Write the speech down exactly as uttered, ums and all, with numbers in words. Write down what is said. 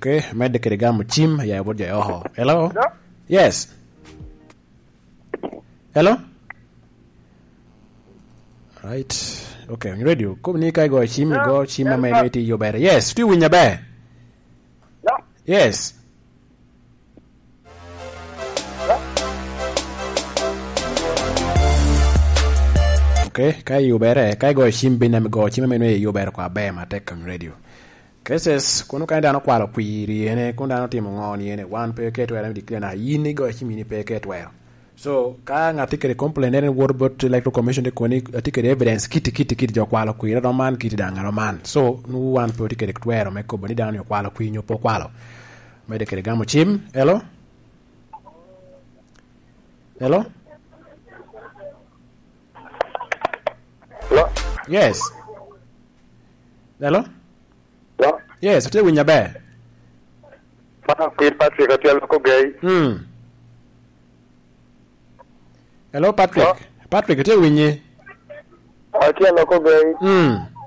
Okay, mede kede gamo chim ya bojo oho. Hello? Hello? Yes. Hello? Right. Okay, on radio. Come ni kai go chim no, go chim no, ma no. meti yo better. Yes, do win your bear. No. Yes. No. Okay, kai yo better. Kai go chim binam go chim ma no yo better kwa bear ma tek on radio. Cases kuno kai dano kwalo kwiri ene kun dano timo ngoni ene one pe ke to era di na yini go chimi ni pe ke to era. So ka ngati kere complain ene word but electoral commission de koni atikere evidence kiti kiti kiti jo kwalo kwiri do man kiti danga no man. So nu one pe tikere to era me ko boni dano yo kwalo kwinyo po kwalo. Me de kere gamo chim. Hello? Hello? Hello? Yes. Hello? Hello? Yes, ate winya bear. Mana Queen Patrick atiel ko gay. Hmm. Hello Patrick. Hello? Patrick ate winye. Atiel ko gay. Hmm.